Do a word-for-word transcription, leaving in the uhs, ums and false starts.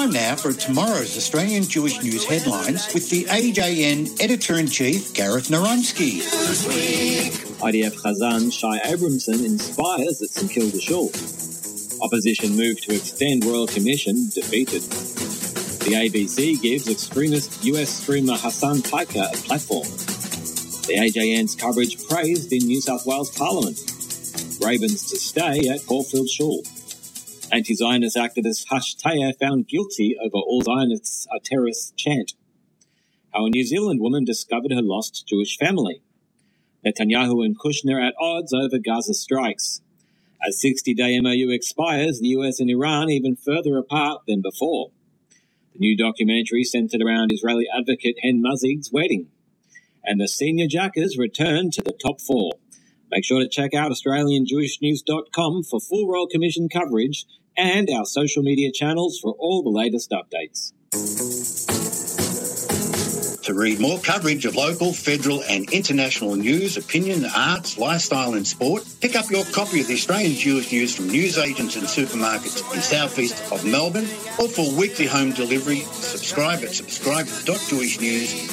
Time now for tomorrow's Australian Jewish News headlines with the A J N Editor-in-Chief, Gareth Naronsky. I D F Chazan Shai Abramson inspires at St Kilda Shul. Opposition move to extend Royal Commission defeated. The A B C gives extremist U S streamer Hassan Piker a platform. The A J N's coverage praised in New South Wales Parliament. Ravens to stay at Caulfield Shul. Anti-Zionist activist Hush Tayer found guilty over All Zionists are terrorist chant. How a New Zealand woman discovered her lost Jewish family. Netanyahu and Kushner at odds over Gaza strikes. As sixty-day M O U expires, the U S and Iran even further apart than before. The new documentary centred around Israeli advocate Hen Mazig's wedding. And the senior jackers return to the top four. Make sure to check out Australian Jewish News dot com for full Royal Commission coverage and our social media channels for all the latest updates. To read more coverage of local, federal and international news, opinion, arts, lifestyle and sport, pick up your copy of the Australian Jewish News from newsagents and supermarkets in southeast of Melbourne, or for weekly home delivery, subscribe at subscribe dot jewish news